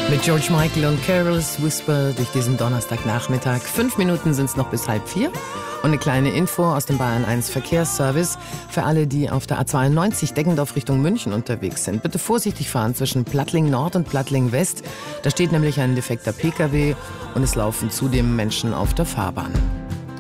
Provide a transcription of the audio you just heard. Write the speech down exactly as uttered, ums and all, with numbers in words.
Mit George Michael und Carol's Whisper durch diesen Donnerstagnachmittag. Fünf Minuten sind es noch bis halb vier. Und eine kleine Info aus dem Bayern eins Verkehrsservice für alle, die auf der A zweiundneunzig Deggendorf Richtung München unterwegs sind. Bitte vorsichtig fahren zwischen Plattling Nord und Plattling West. Da steht nämlich ein defekter Pkw und es laufen zudem Menschen auf der Fahrbahn.